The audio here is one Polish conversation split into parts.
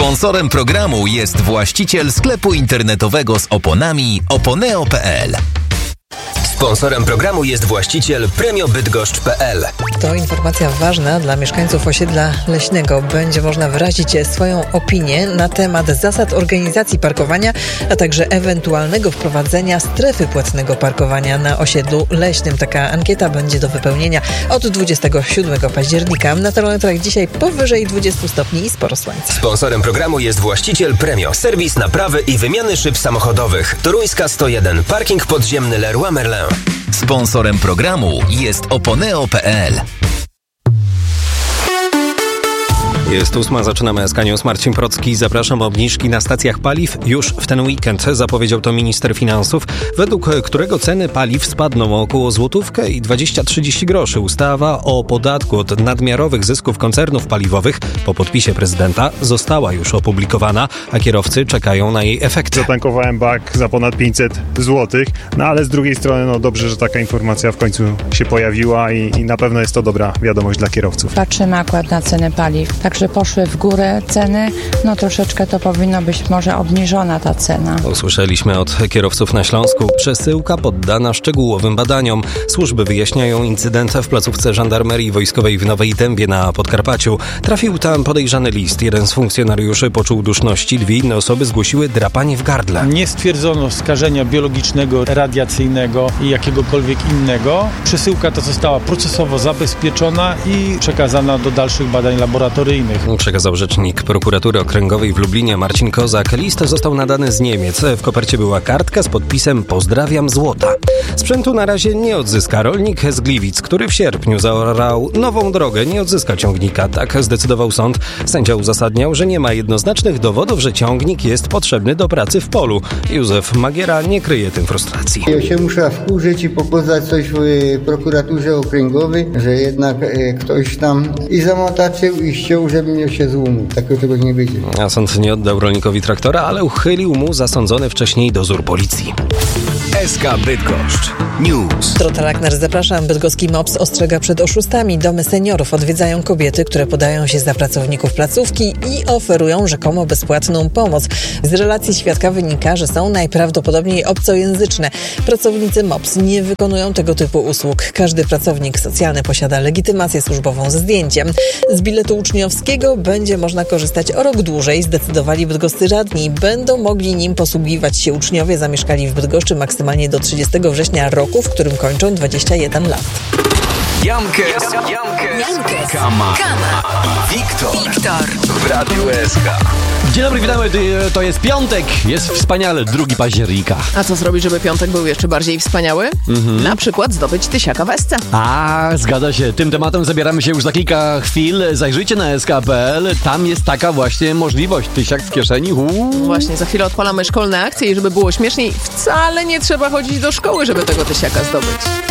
Sponsorem programu jest właściciel sklepu internetowego z oponami oponeo.pl. Sponsorem programu jest właściciel premiobydgoszcz.pl. To informacja ważna dla mieszkańców osiedla leśnego. Będzie można wyrazić swoją opinię na temat zasad organizacji parkowania, a także ewentualnego wprowadzenia strefy płatnego parkowania na osiedlu leśnym. Taka ankieta będzie do wypełnienia od 27 października. Na termometrach dzisiaj powyżej 20 stopni i sporo słońca. Sponsorem programu jest właściciel Premio. Serwis naprawy i wymiany szyb samochodowych. Toruńska 101. Parking podziemny Leroy Merlin. Sponsorem programu jest oponeo.pl. Jest 8, zaczynamy SK News. Marcin Procki, zapraszam. Obniżki na stacjach paliw już w ten weekend, zapowiedział to minister finansów, według którego ceny paliw spadną o około złotówkę i 20-30 groszy. Ustawa o podatku od nadmiarowych zysków koncernów paliwowych po podpisie prezydenta została już opublikowana, a kierowcy czekają na jej efekty. Zatankowałem bak za ponad 500 zł, no ale z drugiej strony dobrze, że taka informacja w końcu się pojawiła i na pewno jest to dobra wiadomość dla kierowców. Patrzymy akurat na ceny paliw. Że poszły w górę ceny, no troszeczkę to powinno być może obniżona ta cena. Usłyszeliśmy od kierowców na Śląsku. Przesyłka poddana szczegółowym badaniom. Służby wyjaśniają incydent w placówce żandarmerii wojskowej w Nowej Dębie na Podkarpaciu. Trafił tam podejrzany list. Jeden z funkcjonariuszy poczuł duszności, dwie inne osoby zgłosiły drapanie w gardle. Nie stwierdzono skażenia biologicznego, radiacyjnego i jakiegokolwiek innego. Przesyłka ta została procesowo zabezpieczona i przekazana do dalszych badań laboratoryjnych. Przekazał rzecznik prokuratury okręgowej w Lublinie Marcin Kozak. List został nadany z Niemiec. W kopercie była kartka z podpisem „Pozdrawiam złota”. Sprzętu na razie nie odzyska rolnik z Gliwic, który w sierpniu zaorał nową drogę. Nie odzyska ciągnika. Tak zdecydował sąd. Sędzia uzasadniał, że nie ma jednoznacznych dowodów, że ciągnik jest potrzebny do pracy w polu. Józef Magiera nie kryje tym frustracji. Ja się muszę wkurzyć i pokazać coś w prokuraturze okręgowej, że jednak ktoś tam i zamotaczył i ściął, żeby mnie się złomu. Takiego czegoś nie będzie. A sąd nie oddał rolnikowi traktora, ale uchylił mu zasądzony wcześniej dozór policji. SK Bydgoszcz News. Trotelakner, zapraszam. Bydgoski MOPS ostrzega przed oszustami. Domy seniorów odwiedzają kobiety, które podają się za pracowników placówki i oferują rzekomo bezpłatną pomoc. Z relacji świadka wynika, że są najprawdopodobniej obcojęzyczne. Pracownicy MOPS nie wykonują tego typu usług. Każdy pracownik socjalny posiada legitymację służbową ze zdjęciem. Z biletu uczniowskiego będzie można korzystać o rok dłużej, zdecydowali bydgoscy radni. Będą mogli nim posługiwać się uczniowie zamieszkali w Bydgoszczy maksymalnie do 30 września roku, w którym kończą 21 lat. Jankes, Kama i Wiktor w Radiu SK. Dzień dobry, witamy, to jest piątek, jest wspaniale, 2 października. A co zrobić, żeby piątek był jeszcze bardziej wspaniały? Na przykład zdobyć tysiaka w SC. A, zgadza się, tym tematem zabieramy się już za kilka chwil. Zajrzyjcie na sk.pl, tam jest taka właśnie możliwość, tysiak w kieszeni. Właśnie, za chwilę odpalamy szkolne akcje i żeby było śmieszniej, wcale nie trzeba chodzić do szkoły, żeby tego tysiaka zdobyć.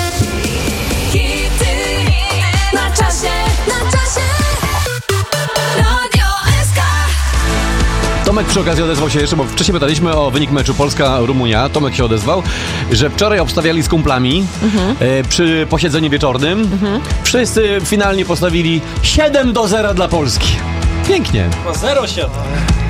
Na czasie. Radio SK. Tomek przy okazji odezwał się jeszcze, bo wcześniej pytaliśmy o wynik meczu Polska-Rumunia. Tomek się odezwał, że wczoraj obstawiali z kumplami przy posiedzeniu wieczornym. Wszyscy finalnie postawili 7-0 dla Polski. Pięknie. 0-7.